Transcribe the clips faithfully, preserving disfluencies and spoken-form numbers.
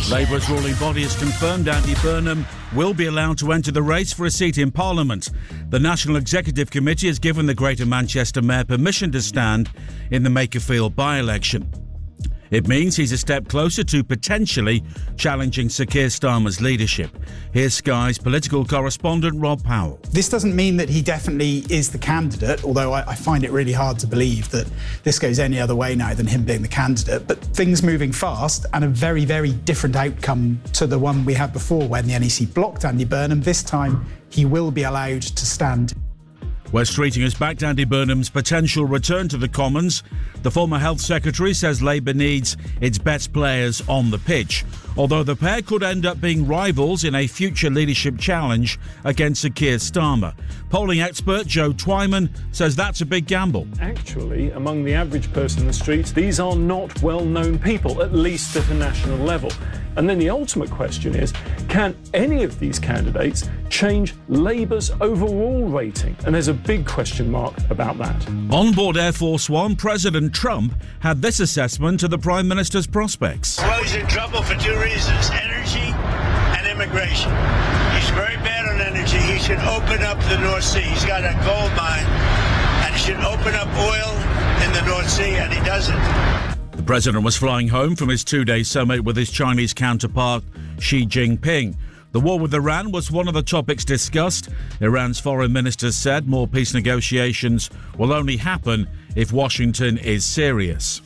Labour's ruling body has confirmed Andy Burnham will be allowed to enter the race for a seat in Parliament. The National Executive Committee has given the Greater Manchester Mayor permission to stand in the Makerfield by-election. It means he's a step closer to potentially challenging Sir Keir Starmer's leadership. Here's Sky's political correspondent Rob Powell. This doesn't mean that he definitely is the candidate, although I, I find it really hard to believe that this goes any other way now than him being the candidate. But things moving fast and a very, very different outcome to the one we had before when the N E C blocked Andy Burnham. This time he will be allowed to stand. West Streeting has backed Andy Burnham's potential return to the Commons. The former Health Secretary says Labour needs its best players on the pitch, although the pair could end up being rivals in a future leadership challenge against Sir Keir Starmer. Polling expert Joe Twyman says that's a big gamble. Actually, among the average person in the streets, these are not well-known people, at least at a national level. And then the ultimate question is, can any of these candidates change Labour's overall rating? And there's a big question mark about that. On board Air Force One, President Trump had this assessment of the Prime Minister's prospects. Well, he's in trouble for two reasons, energy and immigration. He's very bad on energy. He should open up the North Sea. He's got a gold mine, and he should open up oil in the North Sea, and he doesn't. The president was flying home from his two-day summit with his Chinese counterpart, Xi Jinping. The war with Iran was one of the topics discussed. Iran's foreign minister said more peace negotiations will only happen if Washington is serious.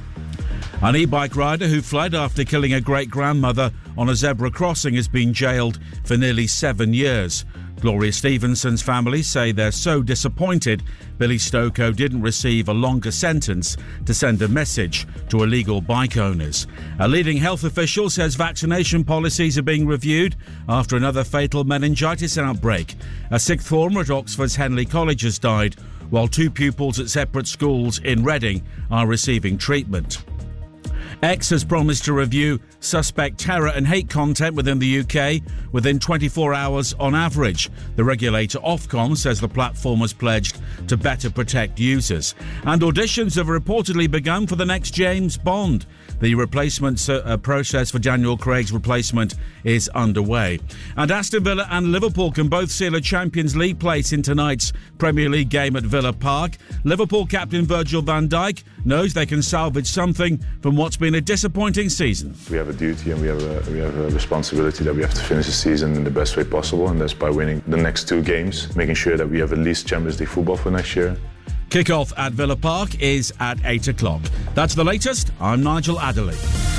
An e-bike rider who fled after killing a great-grandmother on a zebra crossing has been jailed for nearly seven years. Gloria Stevenson's family say they're so disappointed Billy Stokoe didn't receive a longer sentence to send a message to illegal bike owners. A leading health official says vaccination policies are being reviewed after another fatal meningitis outbreak. A sixth former at Oxford's Henley College has died, while two pupils at separate schools in Reading are receiving treatment. X has promised to review suspect terror and hate content within the U K within twenty-four hours on average. The regulator Ofcom says the platform has pledged to better protect users. And auditions have reportedly begun for the next James Bond. The replacement uh, process for Daniel Craig's replacement is underway. And Aston Villa and Liverpool can both seal a Champions League place in tonight's Premier League game at Villa Park. Liverpool captain Virgil van Dijk knows they can salvage something from what's been a disappointing season. We have a duty and we have a, we have a responsibility that we have to finish the season in the best way possible, and that's by winning the next two games, making sure that we have at least Champions League football for next year. Kick-off at Villa Park is at eight o'clock. That's the latest. I'm Nigel Adderley.